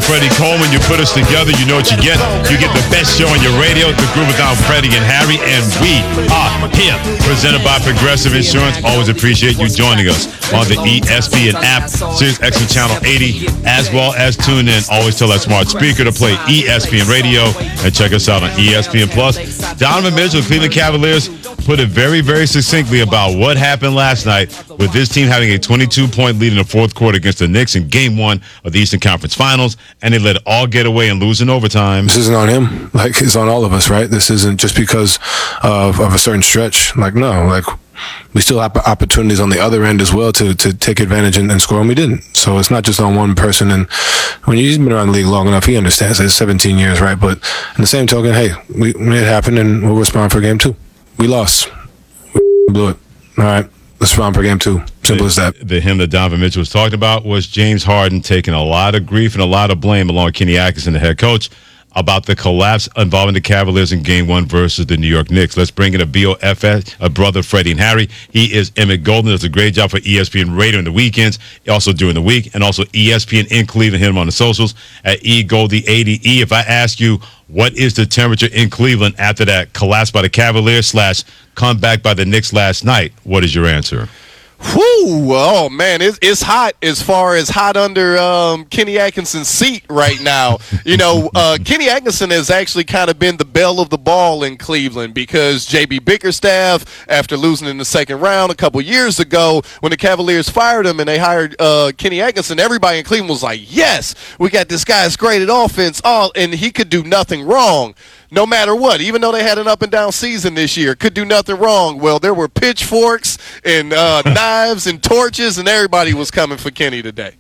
Freddie Coleman. You put us together, you know what you get. You get the best show on your radio, The Groove with Don, Freddie, and Harry, and we are here. Presented by Progressive Insurance. Always appreciate you joining us on the ESPN app, Sirius XM Channel 80, as well as tune in. Always tell that smart speaker to play ESPN Radio, and check us out on ESPN Plus. Donovan Mitchell, Cleveland Cavaliers, put it very, very succinctly about what happened last night with this team having a 22-point lead in the fourth quarter against the Knicks in Game 1 of the Eastern Conference Finals, and they let it all get away and lose in overtime. This isn't on him. Like, it's on all of us, right? This isn't just because of a certain stretch. Like, no. Like, we still have opportunities on the other end as well to take advantage and score, and we didn't. So it's not just on one person. And when he's been around the league long enough, he understands. It's 17 years, right? But in the same token, hey, it happened, and we'll respond for Game 2. We lost. We blew it. All right. Let's respond for Game 2. Simple as that. The him that Donovan Mitchell was talking about was James Harden taking a lot of grief and a lot of blame, along with Kenny Atkinson, the head coach, about the collapse involving the Cavaliers in Game 1 versus the New York Knicks. Let's bring in a BOFS, a brother, Freddie and Harry. He is Emmett Golden. Does a great job for ESPN Radio in the weekends, also during the week, and also ESPN in Cleveland. Hit him on the socials at eGoldie80. If I ask you, what is the temperature in Cleveland after that collapse by the Cavaliers / comeback by the Knicks last night, what is your answer? Whew, oh man, it's hot as far as hot under Kenny Atkinson's seat right now. You know, Kenny Atkinson has actually kind of been the belle of the ball in Cleveland because J.B. Bickerstaff, after losing in the second round a couple years ago, when the Cavaliers fired him and they hired Kenny Atkinson, everybody in Cleveland was like, yes, we got this guy's great at offense, and he could do nothing wrong. No matter what, even though they had an up-and-down season this year, could do nothing wrong. Well, there were pitchforks and knives and torches, and everybody was coming for Kenny today.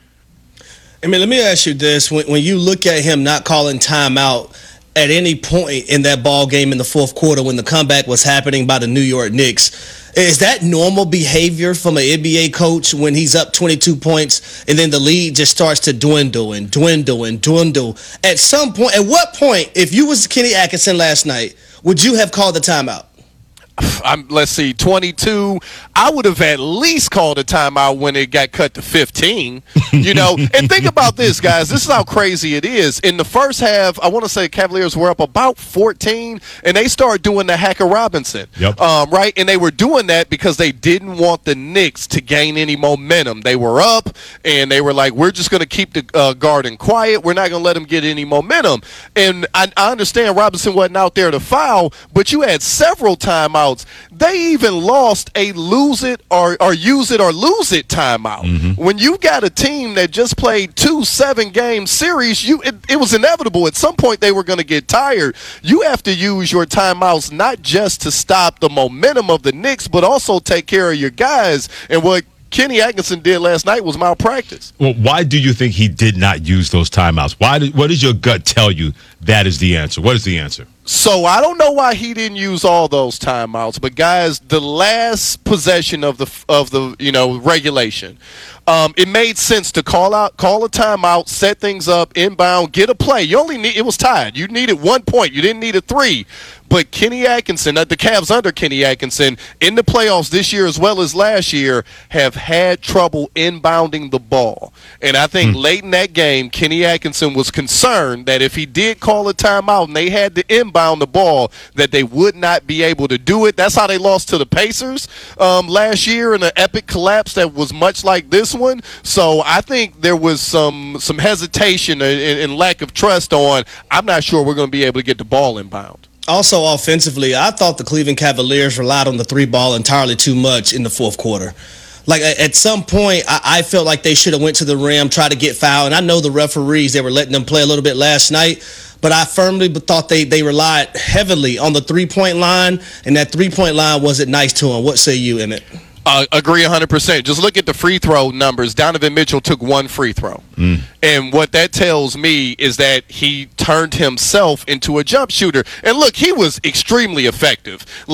I mean, let me ask you this. When you look at him not calling timeout at any point in that ball game in the fourth quarter when the comeback was happening by the New York Knicks, is that normal behavior from an NBA coach when he's up 22 points and then the lead just starts to dwindle? At some point, at what point, if you was Kenny Atkinson last night, would you have called the timeout? Let's see, 22. I would have at least called a timeout when it got cut to 15. You know, and think about this, guys. This is how crazy it is. In the first half, I want to say Cavaliers were up about 14, and they started doing the Hacker Robinson. Yep. Right? And they were doing that because they didn't want the Knicks to gain any momentum. They were up, and they were like, we're just going to keep the Garden quiet. We're not going to let them get any momentum. And I understand Robinson wasn't out there to foul, but you had several timeouts. They even lost a lose it or use it or lose it timeout. Mm-hmm. When you got a team that just played 2 7-game series, it was inevitable. At some point, they were going to get tired. You have to use your timeouts not just to stop the momentum of the Knicks, but also take care of your guys. And what Kenny Atkinson did last night was malpractice. Well, why do you think he did not use those timeouts? What does your gut tell you that is the answer? What is the answer? So I don't know why he didn't use all those timeouts, but guys, the last possession of the regulation, it made sense to call a timeout, set things up, inbound, get a play. It was tied. You needed 1 point. You didn't need a 3. But Kenny Atkinson, the Cavs under Kenny Atkinson, in the playoffs this year as well as last year, have had trouble inbounding the ball. And I think late in that game, Kenny Atkinson was concerned that if he did call a timeout and they had to inbound the ball, that they would not be able to do it. That's how they lost to the Pacers last year in an epic collapse that was much like this one. So I think there was some hesitation and lack of trust on, I'm not sure we're going to be able to get the ball inbound. Also, offensively, I thought the Cleveland Cavaliers relied on the 3-ball entirely too much in the fourth quarter. Like, at some point, I felt like they should have went to the rim, tried to get fouled. And I know the referees, they were letting them play a little bit last night. But I firmly thought they relied heavily on the 3-point line. And that 3-point line wasn't nice to them. What say you, Emmett? Agree 100%. Just look at the free throw numbers. Donovan Mitchell took 1 free throw. And what that tells me is that he turned himself into a jump shooter. And look, he was extremely effective.